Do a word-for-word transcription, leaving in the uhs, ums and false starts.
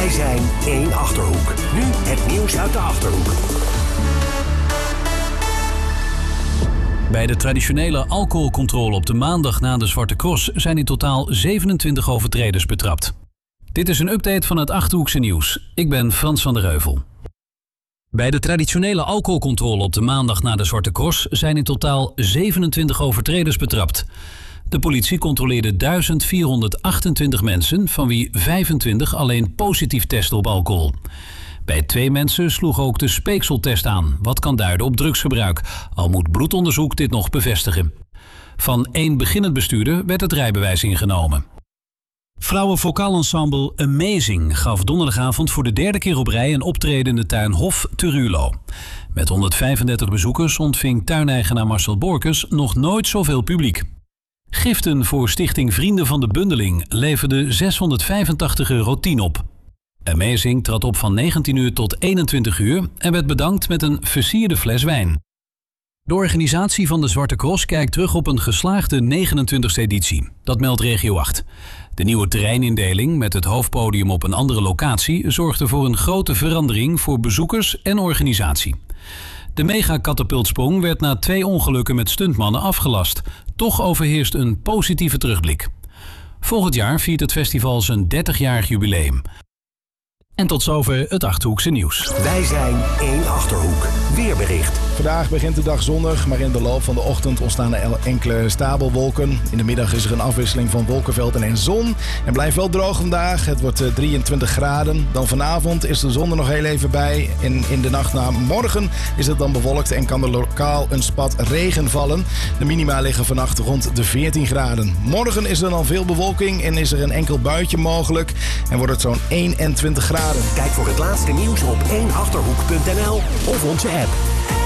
Wij zijn één Achterhoek. Nu het nieuws uit de Achterhoek. Bij de traditionele alcoholcontrole op de maandag na de Zwarte Cross zijn in totaal zevenentwintig overtreders betrapt. Dit is een update van het Achterhoekse nieuws. Ik ben Frans van der Heuvel. Bij de traditionele alcoholcontrole op de maandag na de Zwarte Cross zijn in totaal zevenentwintig overtreders betrapt. De politie controleerde duizend vierhonderdachtentwintig mensen, van wie vijfentwintig alleen positief testen op alcohol. Bij twee mensen sloeg ook de speekseltest aan, wat kan duiden op drugsgebruik, al moet bloedonderzoek dit nog bevestigen. Van één beginnend bestuurder werd het rijbewijs ingenomen. Vrouwenvokaalensemble Amazing gaf donderdagavond voor de derde keer op rij een optreden in de tuin Hof te Ruurlo. Met honderdvijfendertig bezoekers ontving tuineigenaar Marcel Borkes nog nooit zoveel publiek. Giften voor Stichting Vrienden van de Bundeling leverden zeshonderdvijfentachtig euro tien op. Amazing trad op van negentien uur tot eenentwintig uur en werd bedankt met een versierde fles wijn. De organisatie van de Zwarte Cross kijkt terug op een geslaagde negenentwintigste editie. Dat meldt Regio acht. De nieuwe terreinindeling met het hoofdpodium op een andere locatie zorgde voor een grote verandering voor bezoekers en organisatie. De mega-katapultsprong werd na twee ongelukken met stuntmannen afgelast. Toch overheerst een positieve terugblik. Volgend jaar viert het festival zijn dertigjarig jubileum. En tot zover het Achterhoekse nieuws. Wij zijn één Achterhoek. Weerbericht. Vandaag begint de dag zonnig, maar in de loop van de ochtend ontstaan er enkele stapelwolken. In de middag is er een afwisseling van wolkenvelden en zon. Het blijft wel droog vandaag. Het wordt drieëntwintig graden. Dan vanavond is de zon er nog heel even bij. En in de nacht na morgen is het dan bewolkt en kan er lokaal een spat regen vallen. De minima liggen vannacht rond de veertien graden. Morgen is er dan veel bewolking en is er een enkel buitje mogelijk. En wordt het zo'n eenentwintig graden. Kijk voor het laatste nieuws op één achterhoek punt n l of onze app.